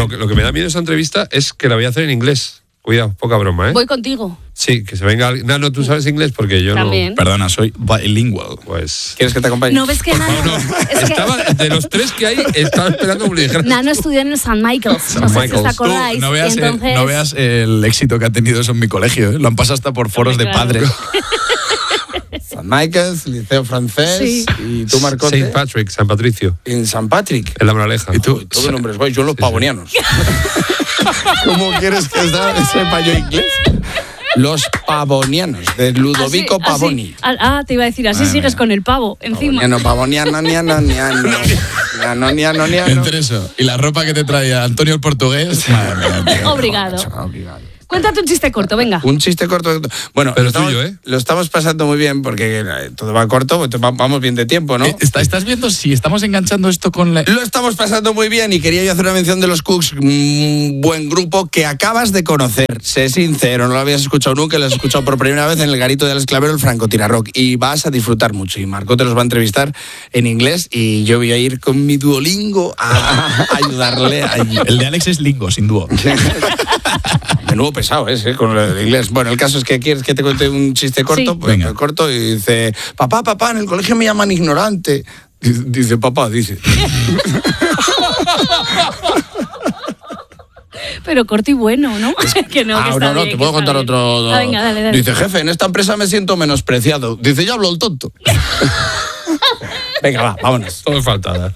lo que me da miedo de esa entrevista es que la voy a hacer en inglés. Cuidado, poca broma, ¿eh? Voy contigo. Sí, que se venga... Nano, ¿tú sabes inglés? Porque yo También. no... Perdona, soy bilingüe. Pues... ¿Quieres que te acompañe? No ves que Nano... Es que de los tres que hay, estaba esperando que me lo dijeran. Nano estudió en el St. Michael's. No sé si os acordáis. No veas, y entonces... no veas el éxito que ha tenido eso en mi colegio. Lo han pasado hasta por foros de padres. St. Michael's, Liceo Francés. Sí. Y tú, Marcote. Saint Patrick, San Patricio. En St. Patrick. En La Moraleja. ¿Y tú? Todo nombres guay. Yo en los pavonianos. ¿Cómo quieres que sepa yo inglés? Los pavonianos, de Ludovico Pavoni. Te iba a decir, así sigues con el pavo encima. Pavoniano, niano. Entre eso y la ropa que te traía Antonio el portugués. Madre mía, tío. Obrigado. Obrigado. Cuéntate un chiste corto, venga. Un chiste corto. Bueno, Pero tuyo, ¿eh? Lo estamos pasando muy bien porque todo va corto, vamos bien de tiempo, ¿no? ¿Estás viendo si estamos enganchando esto con la... Lo estamos pasando muy bien y quería yo hacer una mención de los Cooks, un buen grupo que acabas de conocer. Sé sincero, no lo habías escuchado nunca, lo has escuchado por primera vez en el garito de Alex Clavero, el Francotirador, y vas a disfrutar mucho. Y Marco te los va a entrevistar en inglés y yo voy a ir con mi Duolingo a ayudarle allí. El de Alex es lingo, sin dúo. Menudo pesado ese, con el inglés. Bueno, el caso es que quieres que te cuente un chiste corto, Sí. pues corto, y dice, papá, en el colegio me llaman ignorante. Dice, papá, dice. Pero corto y bueno, ¿no? que no, que está no, bien, te puedo que está contar bien. otro. Venga, dale. Dice, jefe, en esta empresa me siento menospreciado. Dice, ya hablo el tonto. Venga, vámonos. Todo faltada.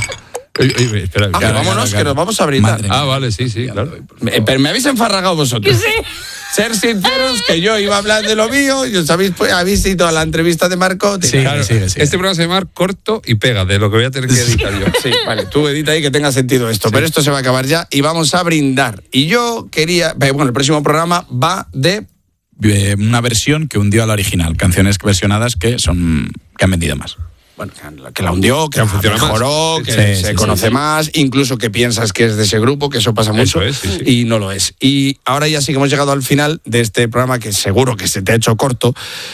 Espera, Que vámonos, que nos vamos a brindar. Madre. vale, sí, claro. Pero me habéis enfarragado vosotros. Sí. Ser sinceros, que yo iba a hablar de lo mío y os habéis ido a la entrevista de Marco. Sí. Claro, sigue. Este programa se llama Corto y Pega, de lo que voy a tener que editar yo. Sí, vale, tú edita ahí que tenga sentido esto. Pero esto se va a acabar ya y vamos a brindar. Y yo quería... Bueno, el próximo programa va de... Una versión que hundió a la original. Canciones versionadas que han vendido más. Bueno, que la hundió, que funciona mejoró, más. que Sí, se sí, conoce más, incluso que piensas que es de ese grupo, que eso pasa mucho, es, sí. y no lo es. Y ahora ya sí que hemos llegado al final de este programa, que seguro que se te ha hecho corto,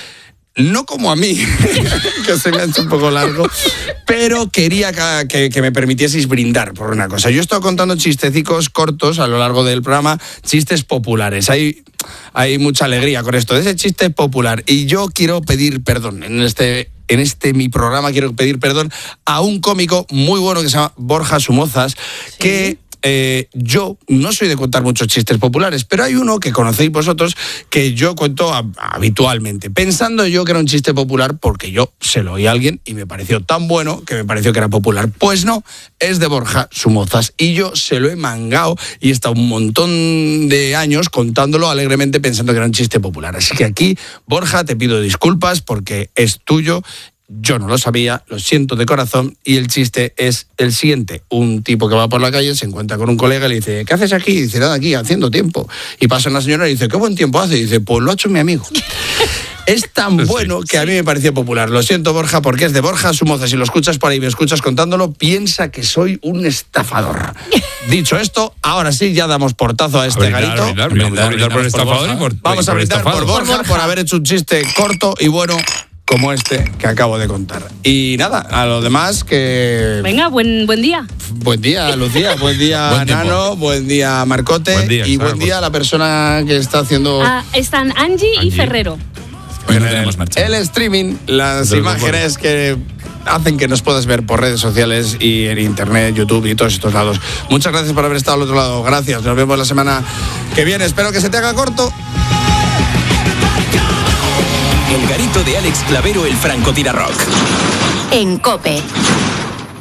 no como a mí, que se me ha hecho un poco largo, pero quería que me permitieseis brindar por una cosa. Yo he estado contando chistecicos cortos a lo largo del programa, chistes populares. Hay mucha alegría con esto, de ese chiste popular. Y yo quiero pedir perdón en este mi programa, quiero pedir perdón a un cómico muy bueno que se llama Borja Somozas, que yo no soy de contar muchos chistes populares, pero hay uno que conocéis vosotros que yo cuento habitualmente, pensando yo que era un chiste popular porque yo se lo oí a alguien y me pareció tan bueno que me pareció que era popular. Pues no, es de Borja Somozas y yo se lo he mangado y he estado un montón de años contándolo alegremente pensando que era un chiste popular. Así que aquí, Borja, te pido disculpas porque es tuyo. Yo no lo sabía, lo siento de corazón, y el chiste es el siguiente. Un tipo que va por la calle, se encuentra con un colega y le dice, ¿qué haces aquí? Y dice, nada, aquí, haciendo tiempo. Y pasa una señora y dice, ¿qué buen tiempo hace? Y dice, pues lo ha hecho mi amigo. Es tan bueno que a mí me parecía popular. Lo siento, Borja, porque es de Borja Somozas. Si lo escuchas por ahí, me escuchas contándolo, piensa que soy un estafador. Dicho esto, ahora sí, ya damos portazo a este garito. Brindar por el estafador y por... Vamos a brindar por Borja, por haber hecho un chiste corto y bueno como este que acabo de contar. Y nada, a lo demás que... Venga, buen día. Buen día, Lucía, buen día, Buen tiempo. Nano, buen día, Marcote, Buen día, y buen día a la persona que está haciendo Están Angie y Ferrero. Hoy no tenemos marcha. el streaming, las Del imágenes que hacen que nos puedas ver por redes sociales y en internet, YouTube y todos estos lados. Muchas gracias por haber estado al otro lado. Gracias, nos vemos la semana que viene. Espero que se te haga corto. El garito de Alex Clavero, el Francotirador. En COPE.